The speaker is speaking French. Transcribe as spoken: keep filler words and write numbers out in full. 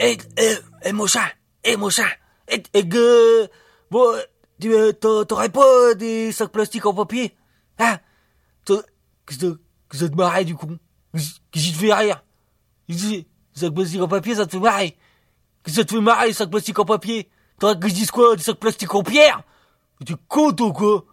Eh, eh, eh, mon chat, eh, mon chat, eh, eh, que, bon, tu, euh, t'a- t'aurais pas des sacs plastiques en papier? Hein? T'as- Que ça, que ça te marrait, du coup? Que que j'y te fais rire? Je dis, sacs plastiques en papier, ça te fait marrer? Que ça te fait marrer, les sacs plastiques en papier? T'aurais que je dise quoi? Des sacs plastiques en pierre? Tu es con, toi, quoi?